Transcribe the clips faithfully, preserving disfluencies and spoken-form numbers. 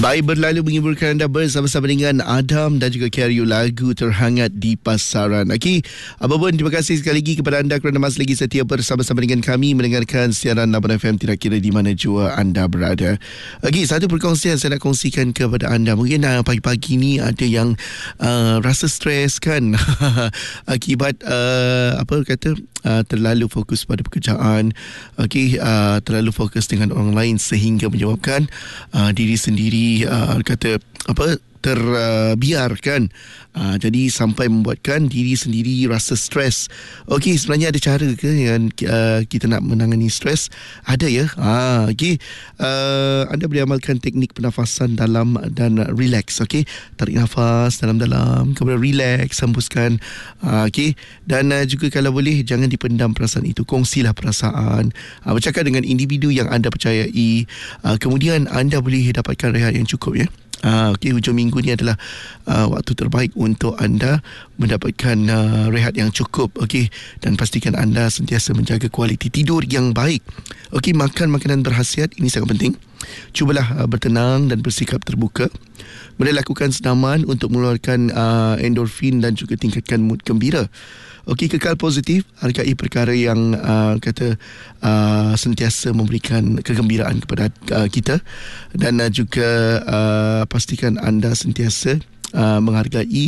Baik, berlalu menghiburkan anda bersama-sama dengan Adam dan juga Karyu, lagu terhangat di pasaran. Okey, apa pun terima kasih sekali lagi kepada anda kerana masih lagi setia bersama-sama dengan kami mendengarkan siaran Lapan F M tidak kira di mana jua anda berada. Okey, satu perkongsian saya nak kongsikan kepada anda. Mungkin uh, pagi-pagi ni ada yang uh, rasa stres kan akibat uh, apa kata uh, terlalu fokus pada pekerjaan. Okey, uh, terlalu fokus dengan orang lain sehingga menyebabkan uh, diri sendiri Uh, kata apa terbiarkan uh, uh, jadi sampai membuatkan diri sendiri rasa stres. Okey, sebenarnya ada cara ke yang uh, kita nak menangani stres? Ada ya. Ah, okey. Uh, anda boleh amalkan teknik pernafasan dalam dan relax. Okey, tarik nafas dalam-dalam, kemudian relax, hembuskan. Uh, okey, dan uh, juga kalau boleh jangan dipendam perasaan itu. Kongsilah perasaan. Uh, bercakap dengan individu yang anda percayai. Uh, kemudian anda boleh dapatkan rehat yang cukup ya. Uh, Okey, hujung minggu ni adalah uh, waktu terbaik untuk anda mendapatkan uh, rehat yang cukup. Okey, dan pastikan anda sentiasa menjaga kualiti tidur yang baik. Okey, makan makanan berkhasiat, ini sangat penting. Cubalah uh, bertenang dan bersikap terbuka. Boleh lakukan senaman untuk mengeluarkan uh, endorfin dan juga tingkatkan mood gembira. Okey, kekal positif, hargai perkara yang uh, kata uh, sentiasa memberikan kegembiraan kepada uh, kita, dan uh, juga uh, pastikan anda sentiasa uh, menghargai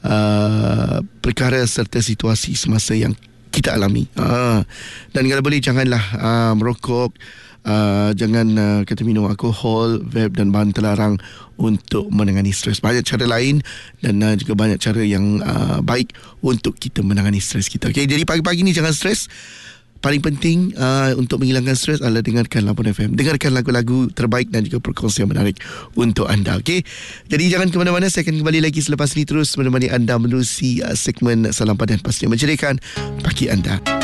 uh, perkara serta situasi semasa yang kita alami. Uh, dan kalau boleh janganlah uh, merokok, uh, jangan uh, kata minum alkohol, vape dan bahan terlarang untuk menangani stres. Banyak cara lain dan uh, juga banyak cara yang uh, baik untuk kita menangani stres kita. Okay, jadi pagi-pagi ni jangan stres. Paling penting uh, untuk menghilangkan stres adalah dengarkan Lapan F M. Dengarkan lagu-lagu terbaik dan juga perkongsian menarik untuk anda. Okay, jadi jangan ke mana-mana. Saya akan kembali lagi selepas ini terus menemani anda menerusi uh, segmen Salam Padan pastinya menceriakan pagi anda.